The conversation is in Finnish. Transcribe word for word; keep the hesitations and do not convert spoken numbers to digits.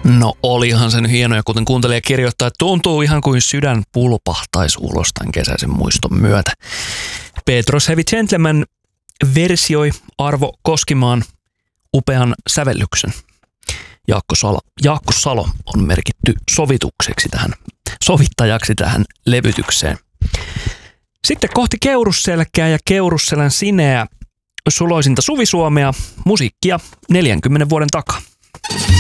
No olihan sen hienoja, kuten kuuntelija kirjoittaa, että tuntuu ihan kuin sydän pulpahtaisi ulos tämän kesäisen muiston myötä. Petros Heavy Gentleman versioi Arvo Koskimaan upean sävellyksen. Jaakko Salo, Jaakko Salo on merkitty sovitukseksi tähän, sovittajaksi tähän levytykseen. Sitten kohti Keurusselkää ja Keurusselän sineä suloisinta Suvisuomea, musiikkia neljänkymmenen vuoden takaa.